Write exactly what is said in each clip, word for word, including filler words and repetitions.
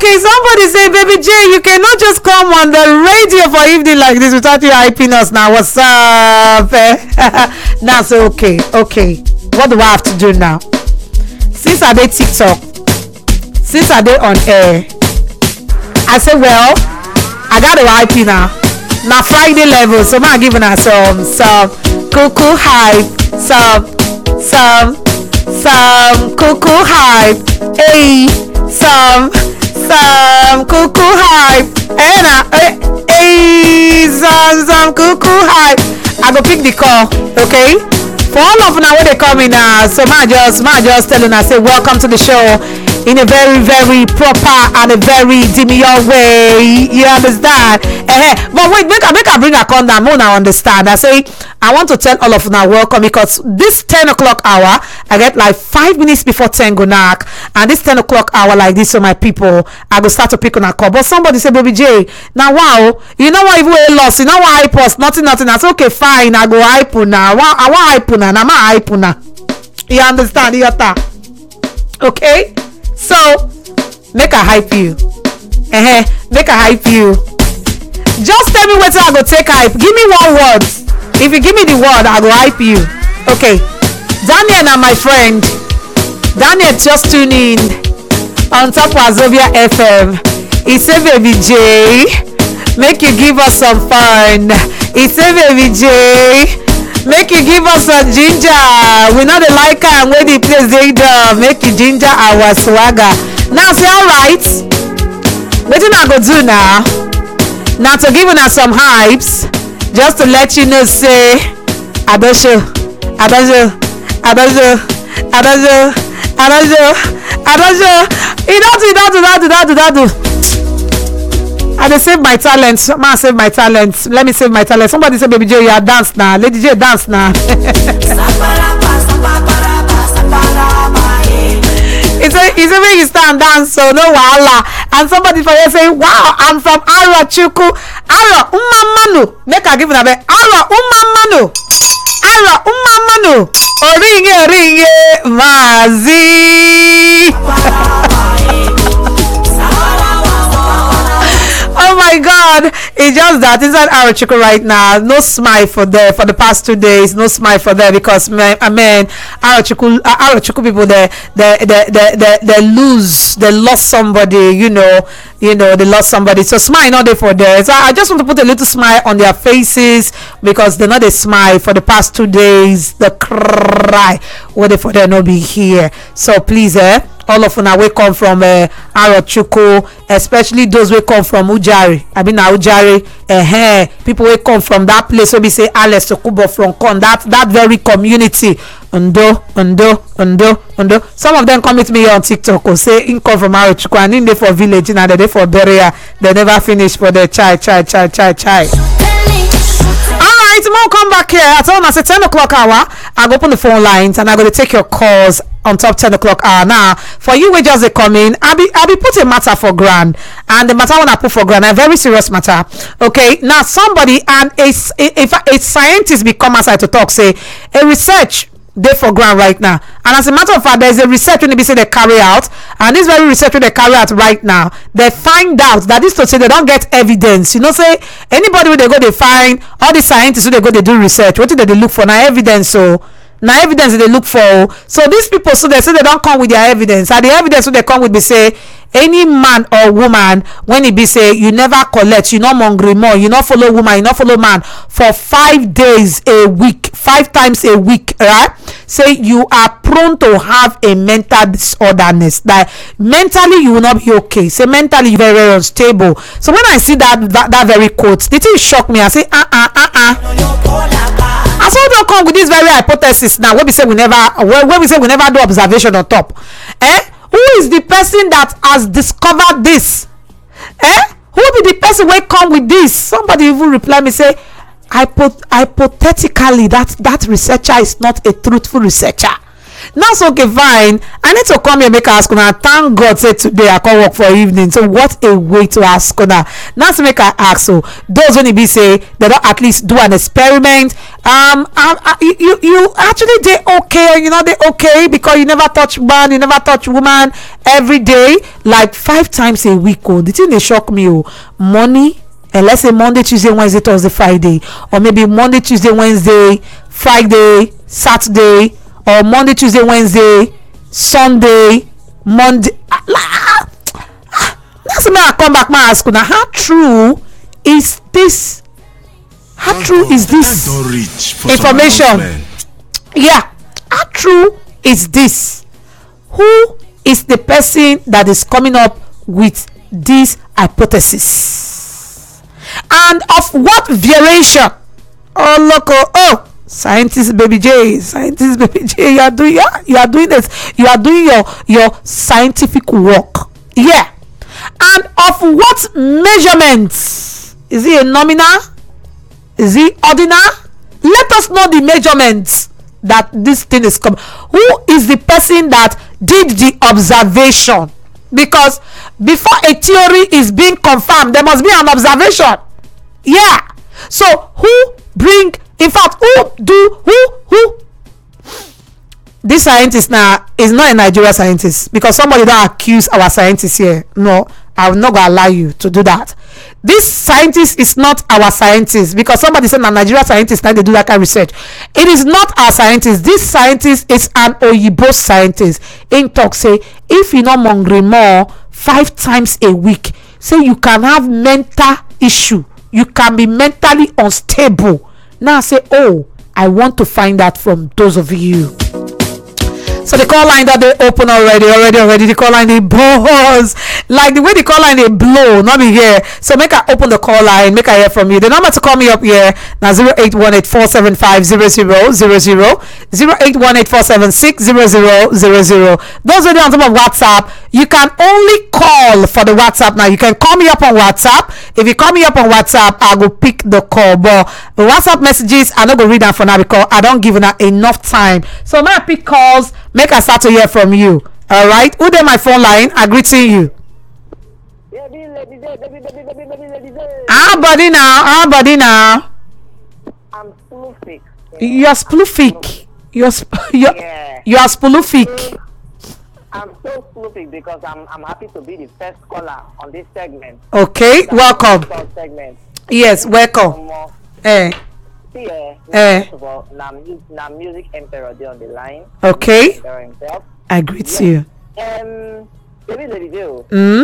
Okay, somebody say, Baby J, you cannot just come on the radio for evening like this without you hyping us now. What's up? Now, so okay, okay. What do I have to do now? Since I did TikTok, since I did on air, I said, well, I got to hype you now. Now Friday level, so I'm giving her some, some cuckoo hype, some, some, some cuckoo hype. Hey, some. Some cuckoo hype, and I, hey, some some cuckoo hype. I go pick the call, okay? For all of now, when they come in, uh, so my just, my just telling us, say welcome to the show in a very, very proper and a very demure way. You understand? Uh-huh. But wait, make I make I bring a con down. I understand. I say I want to tell all of now welcome because this ten o'clock hour, I get like five minutes before ten go knock, and this ten o'clock hour like this, so my people, I go start to pick on a call. But somebody say, Baby J, now wow, you know what? If we lost, you know what? Hype us, nothing, nothing. I say okay, fine. I go hype now. I want hype now. I'm a hype now. You understand? You understand? Okay. So make a hype you. Uh-huh. Make a hype you. Just tell me what I go take hype. Give me one word. If you give me the word, I go hype you. Okay. Daniel and my friend. Daniel just tuned in on top of Wazobia F M. He said, Baby J, make you give us some fun. He said, Baby J, make you give us some ginger. We know the like and where the place they do. Make you ginger our swagger. Now say alright. What do I go do now? Now to give us some hypes. Just to let you know, say I don't show. I don't show. I don't show. I don't show. I don't show. I don't show. You don't do, you don't do, that do, that do, that do. I dey save my talent. Man, save my talent. Let me save my talent. Somebody say, Baby J, you are dance now. Lady J, dance now. It's a, it's a way you stand dance, so no wahala. And somebody for you say, wow, I'm from Arochukwu. Aro umamanu. Make I give it a bit. Aro umamanu. Aro umamanu. Oringe oringe mazi. Oh my God! It's just that inside Arochukwu right now, no smile for there for the past two days. No smile for there because man, I mean, Arochukwu, uh, Arochukwu people they they, they they they they lose, they lost somebody. You know, you know they lost somebody. So smile not there for there. So I just want to put a little smile on their faces because they're not a smile for the past two days. The cry, what if they not be here? So please, eh. All of una we come from uh, Arochukwu, especially those we come from Ujari. I mean Ujari, uh, people we come from that place. So we say Alex Okubo from Kon, that that very community. Undo, undo, undo, undo. Some of them come with me on TikTok or say in come from Arochukwu and in there for village and they for burial. They never finish for their chai, chai, chai, chai, chai. Alright, more come back here. I told them I said ten o'clock hour. I go open the phone lines and I'm going to take your calls on top ten o'clock hour. Now, for you we just come in, I'll be I'll be put a matter for grand. And the matter when I put for grand, a very serious matter. Okay, now somebody and a, if a, a scientist be come outside to talk, say a research they for grand right now. And as a matter of fact, there's a research when they say they carry out, and this very research when they carry out right now, they find out that this to say they don't get evidence. You know, say anybody when they go, they find all the scientists who they go, they do research. What do they, they look for? Now evidence, so now evidence they look for. So these people, so they say they don't come with their evidence, and the evidence when they come with, they say any man or woman when it be say you never collect, you not hungry more, you not follow woman, you not follow man for five days a week, five times a week, right? Say you are prone to have a mental disorderness, that mentally you will not be okay. Say mentally you're very, very unstable. So when I see that that, that very quote, the thing shock me. I say uh uh uh uh I saw don't come with this very hypothesis now. What we say we never what we say we never do observation on top. Eh? Who is the person that has discovered this? Eh? Who be the person who come with this? Somebody even reply me say, Hypo- hypothetically, that that researcher is not a truthful researcher. That's okay, fine. I need to come here make I ask una. Thank God say today I come work for evening. So what a way to ask una. That's make I ask. So those when be say they don't at least do an experiment. Um, um uh, you, you you actually they okay. You know they okay because you never touch man, you never touch woman every day, like five times a week. Oh, the thing they shock me. Oh, money. And let's say Monday, Tuesday, Wednesday, Thursday, Friday, or maybe Monday, Tuesday, Wednesday, Friday, Saturday, or Monday, Tuesday, Wednesday, Sunday, Monday. Ah, that's when I come back. My ask now, how true is this? How true is this information? Yeah, how true is this? Who is the person that is coming up with this hypothesis? And of what variation? Oh look, oh, oh scientist baby J, scientist baby J, you are doing yeah, you are doing this, you are doing your your scientific work. Yeah. And of what measurements? Is it a nominal? Is it ordinal? Let us know the measurements that this thing is coming. Who is the person that did the observation? Because before a theory is being confirmed, there must be an observation. Yeah. So who bring, in fact, who do who who this scientist now is not a Nigerian scientist, because somebody don't accuse our scientists here. No, I'm not gonna allow you to do that. This scientist is not our scientist, because somebody said a Nigerian scientist now they do that kind of research. It is not our scientist. This scientist is an Oyibo scientist. In talk say if you not hungry more five times a week, say you can have mental issue, you can be mentally unstable. Now say, oh, I want to find out from those of you. So the call line that they open already, already, already. The call line they buzz, like the way the call line they blow, not be here. So make I open the call line, make I hear from you. The number to call me up here now zero eight one eight four seven five zero zero zero zero zero eight one eight four seven six zero zero zero zero. Those are the on top of WhatsApp. You can only call for the WhatsApp now. You can call me up on WhatsApp. If you call me up on WhatsApp, I will pick the call. But the WhatsApp messages, I'm not gonna read them for now because I don't give enough enough time. So when I pick calls, make I start to hear from you. All right. Who there my phone line? I greeting you. Ah, buddy now. Ah, buddy now. I'm spoofing. You're spoofing. You're sp- you're, Yeah. you're spoofing. I'm so spoofing because I'm I'm happy to be the first caller on this segment. Okay, welcome. First segment. Yes, welcome. Um, Eh, see, uh, Eh. first of all, now, mu- now music emperor there on the line. okay. Emperor himself. I greet Yeah. you. Um, baby, lady, do Hmm.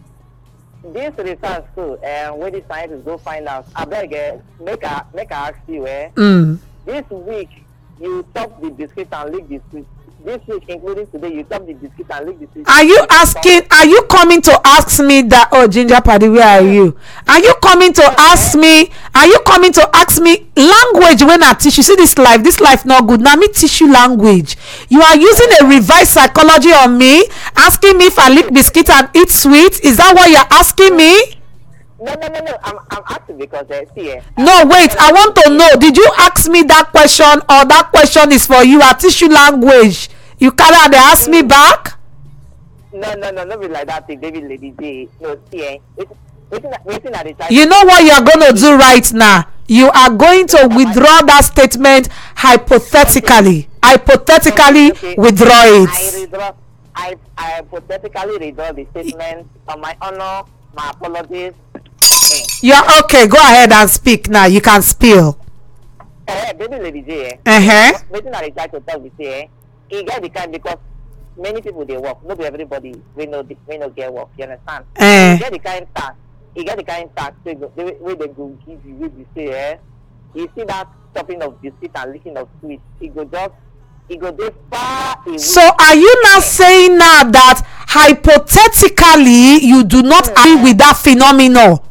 this research too. And when the scientists go find out, I beg, eh, make a make a ask you, eh? Hmm. This week you top the biscuit and lick the sweet. This week, including today, you top the biscuit and lick the sweet. Are you asking? Are you coming to ask me that? Oh, Ginger Paddy, where are you? Are you coming to ask me? Are you coming to ask me language when I teach you? See this life, this life not good. Now me teach you language. You are using a revised psychology on me, asking me if I lick biscuit and eat sweet. Is that what you're asking me? No, no, no, no. I'm, I'm asking because uh, see, eh, No, wait. I want to know. Did you ask me that question, or that question is for you? I teach you language. You can't ask me back. no, no, no, not be like that. Thing, David, lady, J. No, see, eh, waiting, waiting, waiting at the time. You know what you're going to do right now? You are going to withdraw that statement hypothetically. Hypothetically, Okay, okay. withdraw I it. withdraw. I, I hypothetically withdraw the statement on my honor, my apologies. Eh, You're okay. Go ahead and speak now. You can spill. eh, baby, lady, J. Eh, Uh huh. waiting at the time to tell me, say, eh, he get the kind because many people they work. Not everybody we know the, we know get work. You understand? Eh. You get the kind tax. You get the kind tax wey go wey wey they go give you. Wey you say, eh? You see that chopping of biscuit and licking of sweet. It go just, it go dey far away. So are you now saying now that hypothetically you do not agree with that phenomenon?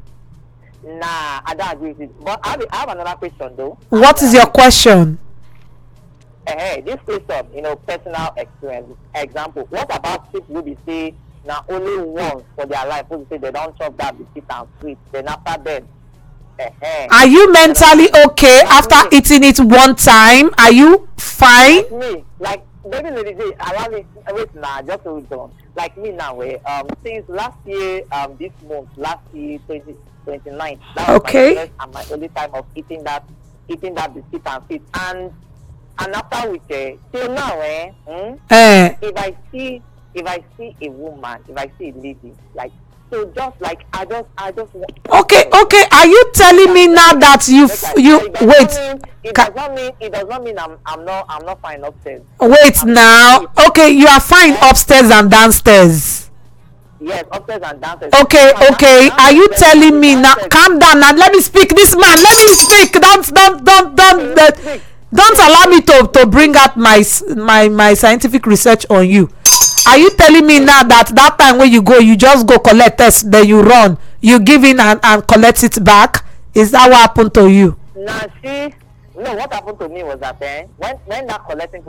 Nah, I don't agree with it. But I have, I have another question though. What is your question? Hey, this question, you know, personal experience. Example, what about people who be say now only once for their life who say they don't chop that biscuit and sweet, then after that, eh, Are you mentally okay after eating it one time? Are you fine? me, like baby lady say allow me wait now just hold on like me now eh um since last year um this month last year twenty twenty-nine that was Okay. my first and my only time of eating that eating that biscuit and sweet and and after with uh, till now eh hmm, Eh. if I see if I see a woman if I see a lady like so just like I just I just want Okay, okay. Are you telling me now that you f- you it does wait? not mean, it Ca- does not mean it does not mean I'm I'm not I'm not fine upstairs. Wait now. Okay, you are fine upstairs and downstairs. Yes, upstairs and downstairs. Okay, Down- okay. downstairs, Are you downstairs, telling me now? downstairs. Calm down and let me speak. This man, let me speak. Don't, don't, don't, don't, don't, don't allow me to to bring out my s- my my scientific research on you. Are you telling me now that that time when you go, you just go collect test, then you run, you give in and and collect it back? Is that what happened to you? Now see, no, what happened to me was that eh, when when that collecting